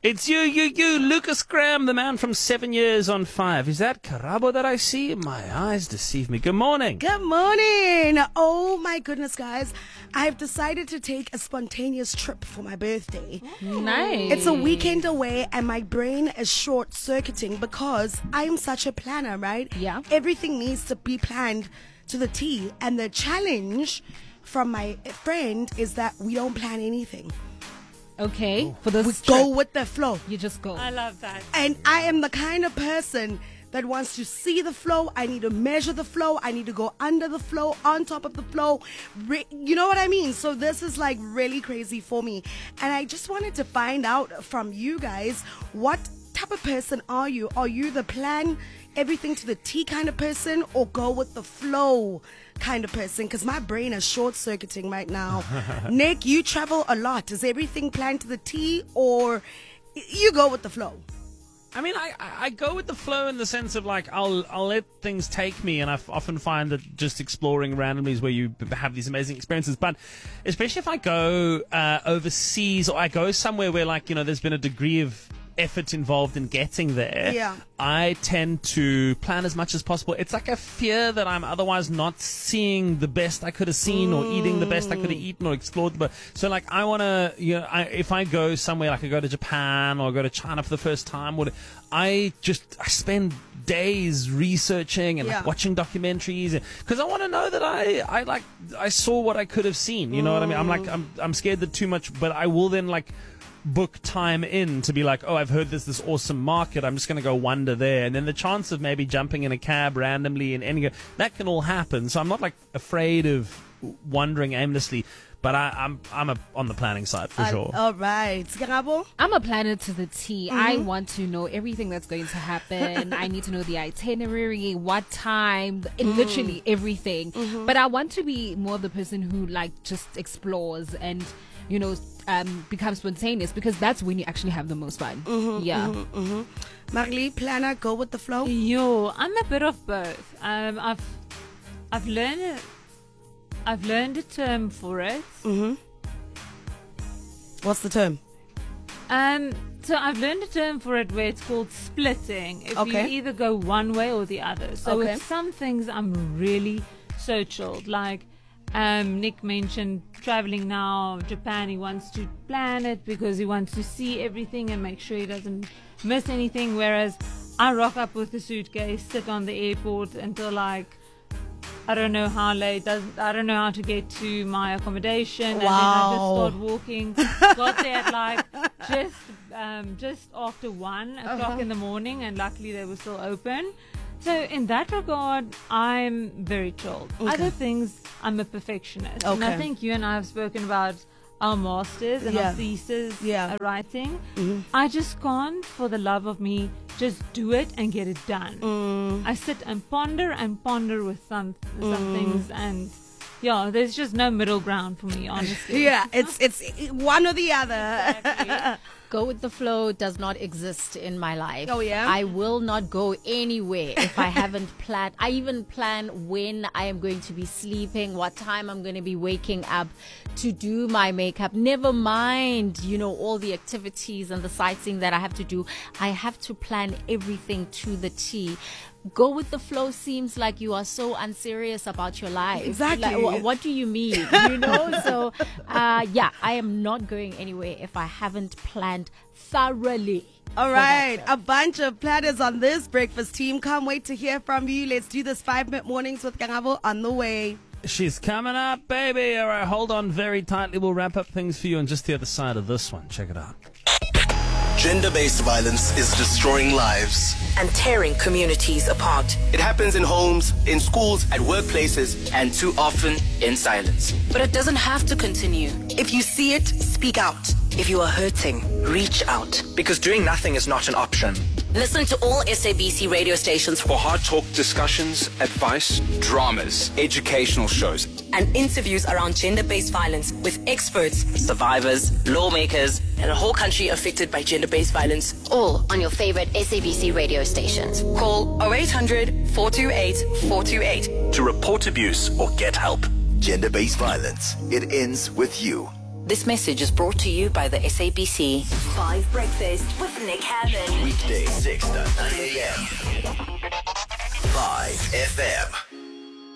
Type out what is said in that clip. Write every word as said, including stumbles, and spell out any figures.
It's you, you, you, Lucas Graham, the man from Seven Years on Five. Is that Karabo that I see? My eyes deceive me. Good morning. Good morning. Oh my goodness, guys. I've decided to take a spontaneous trip for my birthday. Nice. It's a weekend away and my brain is short-circuiting because I'm such a planner, right? Yeah. Everything needs to be planned to the T. And the challenge from my friend is that we don't plan anything. Okay. For this We trip, go with the flow. you just go. I love that. And I am the kind of person that wants to see the flow. I need to measure the flow. I need to go under the flow, on top of the flow. Re- you know what I mean? So this is like really crazy for me. And I just wanted to find out from you guys, what type of person are you? Are you the plan everything to the T kind of person, or go with the flow kind of person? Because my brain is short-circuiting right now. Nick, you travel a lot. Is everything planned to the T, or you go with the flow? I mean, I, I I go with the flow in the sense of like I'll I'll let things take me, and I often find that just exploring randomly is where you b- have these amazing experiences. But especially if I go uh, overseas, or I go somewhere where like you know there's been a degree of effort involved in getting there, Yeah. I tend to plan as much as possible. It's like a fear that I'm otherwise not seeing the best I could have seen, or eating the best I could have eaten, or explored the best. So like I want to, you know, I, if I go somewhere, like I go to Japan or go to China for the first time, or I just I spend days researching and Yeah. like watching documentaries, because I want to know that I I like I saw what I could have seen. You know what I mean? I'm like I'm I'm scared that too much, but I will then like book time in to be like, oh, I've heard there's this awesome market, I'm just going to go wander there. And then the chance of maybe jumping in a cab randomly and any, that can all happen. So I'm not like afraid of wandering aimlessly, but I, I'm I'm a, on the planning side for Uh, sure. All right. Garabo? I'm a planner to the T. Mm-hmm. I want to know everything that's going to happen. I need to know the itinerary, what time, Mm. literally everything. Mm-hmm. But I want to be more the person who like just explores and, you know, um, becomes spontaneous, because that's when you actually have the most fun. Mm-hmm, yeah. Marley, planner, go with the flow? Yo, I'm a bit of both. Um, I've I've learned a, I've learned a term for it. Mm-hmm. What's the term? Um, so I've learned a term for it where it's called splitting. If Okay. you either go one way or the other. So Okay. with some things I'm really so chilled. Like um, Nick mentioned traveling now, Japan. He wants to plan it because he wants to see everything and make sure he doesn't miss anything. Whereas I rock up with the suitcase, sit on the airport until like I don't know how late. Does I don't know how to get to my accommodation, and then I just Wow. start walking. Got there at like just um, just after one o'clock in the morning, and luckily they were still open. So in that regard, I'm very chilled. Okay. Other things, I'm a perfectionist, and I Okay. think you and I have spoken about our masters and Yeah. our thesis Yeah. uh, writing. Mm-hmm. I just can't, for the love of me, just do it and get it done. Mm. I sit and ponder and ponder with some some things, and yeah, there's just no middle ground for me, honestly. Yeah, it's it's one or the other. Exactly. Go with the flow does not exist in my life. Oh, yeah? I will not go anywhere if I haven't planned. I even plan when I am going to be sleeping, what time I'm going to be waking up to do my makeup. Never mind, you know, all the activities and the sightseeing that I have to do. I have to plan everything to the T. Go with the flow seems like you are so unserious about your life. Exactly. Like, wh- what do you mean? You know? So, uh, yeah, I am not going anywhere if I haven't planned thoroughly. All right, a bunch of planners on this breakfast team. Can't wait to hear from you. Let's do this five-minute mornings with Garabo on the way. She's coming up, baby. All right, hold on very tightly. We'll wrap up things for you on just the other side of this one. Check it out. Gender-based violence is destroying lives and tearing communities apart. It happens in homes, in schools, at workplaces, and too often in silence. But it doesn't have to continue. If you see it, speak out. If you are hurting, reach out. Because doing nothing is not an option. Listen to all S A B C radio stations For hard talk discussions, advice, dramas, educational shows, and interviews around gender-based violence with experts, survivors, lawmakers, and a whole country affected by gender-based violence. All on your favorite S A B C radio stations. Call oh eight hundred, four two eight, four two eight. To report abuse or get help. Gender-based violence. It ends with you. This message is brought to you by the S A B C. Five Breakfast with Nick Hammond. Weekday six to nine a.m. five F M.